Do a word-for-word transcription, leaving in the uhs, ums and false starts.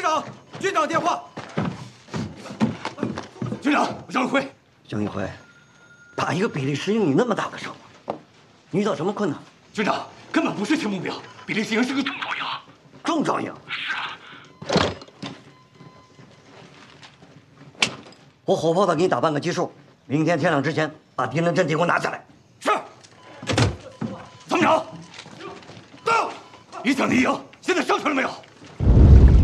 长，军长电话。 军长，张宇辉。 江一辉，打一个比利时营，你那么大的伤吗？你遇到什么困难？ 军长，根本不是轻目标，比利时营是个重装营。 重装营？ 是啊。 我火炮弹给你打半个基数，明天天亮之前把敌人阵地给我拿下来。 是。参谋长，到！一向敌营，现在生存了没有？